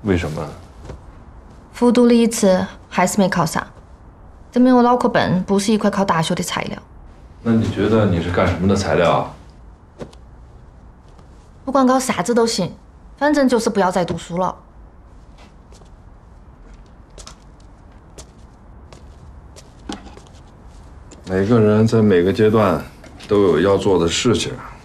为什么？ 复读了一次，还是没考上，证明我脑壳笨，不是一块考大学的材料。 那你觉得你是干什么的材料啊？ 不管搞啥子都行，反正就是不要再读书了。 每个人在每个阶段都有要做的事情。